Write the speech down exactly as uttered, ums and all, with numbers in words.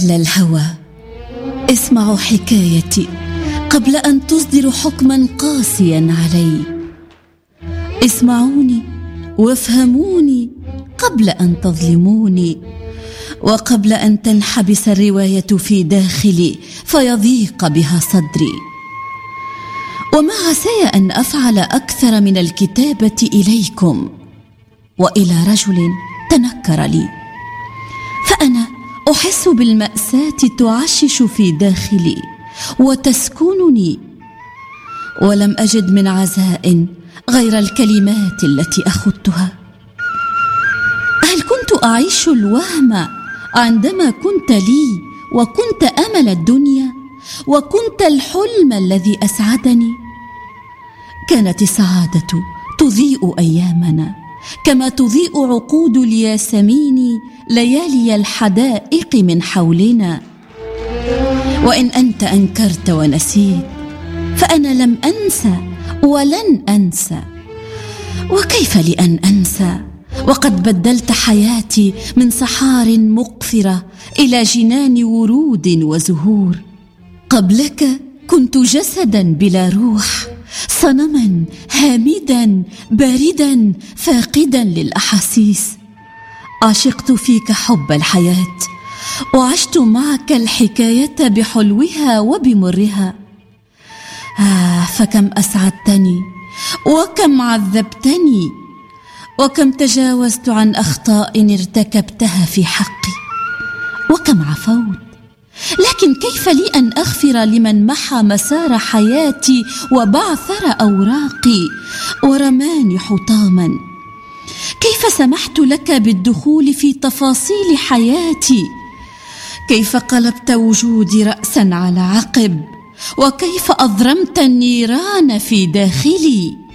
أهل الهوى، اسمعوا حكايتي قبل أن تصدروا حكما قاسيا علي. اسمعوني وافهموني قبل أن تظلموني، وقبل أن تنحبس الرواية في داخلي فيضيق بها صدري. وما عساي أن أفعل أكثر من الكتابة إليكم وإلى رجل تنكر لي، فأنا أحس بالمأساة تعشش في داخلي وتسكنني، ولم أجد من عزاء غير الكلمات التي أخذتها. هل كنت أعيش الوهم عندما كنت لي وكنت أمل الدنيا وكنت الحلم الذي أسعدني؟ كانت السعادة تضيء أيامنا كما تضيء عقود الياسمين ليالي الحدائق من حولنا. وإن أنت أنكرت ونسيت فأنا لم أنسى ولن أنسى. وكيف لي أن أنسى وقد بدلت حياتي من صحار مقفرة إلى جنان ورود وزهور؟ قبلك كنت جسدا بلا روح، صنما هامدا باردا فاقدا للأحاسيس. عشقت فيك حب الحياة وعشت معك الحكاية بحلوها وبمرها. آه فكم أسعدتني وكم عذبتني وكم تجاوزت عن أخطاء ارتكبتها في حقي وكم عفوت. لكن كيف لي أن أغفر لمن محى مسار حياتي وبعثر أوراقي ورماني حطاما؟ كيف سمحت لك بالدخول في تفاصيل حياتي؟ كيف قلبت وجودي رأسا على عقب؟ وكيف أضرمت النيران في داخلي؟